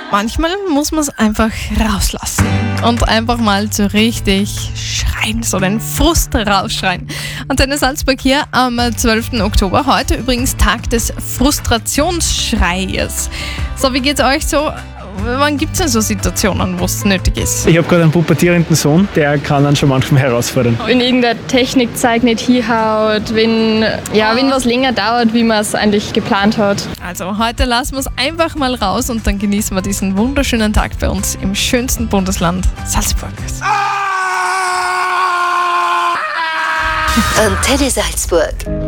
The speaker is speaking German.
Manchmal muss man es einfach rauslassen und einfach mal so richtig schreien, so den Frust rausschreien. Antenne Salzburg hier am 12. Oktober, heute übrigens Tag des Frustrationsschreies. So, wie geht's euch so? Wann gibt es denn so Situationen, wo es nötig ist? Ich habe gerade einen pubertierenden Sohn, der kann dann schon manchmal herausfordern. Wenn irgendeine Technikzeug nicht hinhaut, wenn was länger dauert, wie man es eigentlich geplant hat. Also heute lassen wir es einfach mal raus und dann genießen wir diesen wunderschönen Tag bei uns im schönsten Bundesland Salzburg. Antenne Salzburg.